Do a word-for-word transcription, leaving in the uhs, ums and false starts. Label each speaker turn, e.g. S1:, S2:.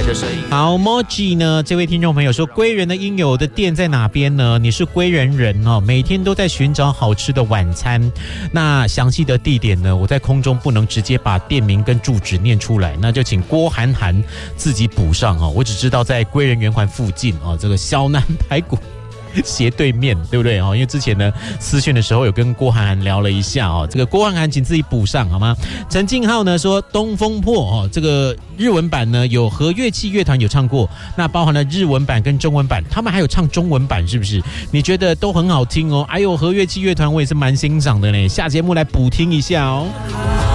S1: 的声音。
S2: 好 ，Moji 呢？这位听众朋友说，归仁的应有的店在哪边呢？你是归仁人哦，每天都在寻找好吃的晚餐。那详细的地点呢？我在空中不能直接把店名跟住址念出来，那就请郭涵涵自己补上哦。我只知道在归仁圆环附近哦，这个小南排骨斜对面，对不对？因为之前呢私讯的时候有跟郭涵涵聊了一下哦，这个郭涵涵请自己补上好吗？陈敬浩呢说东风破哦，这个日文版呢有和乐器乐团有唱过，那包含了日文版跟中文版，他们还有唱中文版，是不是？你觉得都很好听哦？哎呦，和乐器乐团我也是蛮欣赏的呢，下节目来补听一下哦。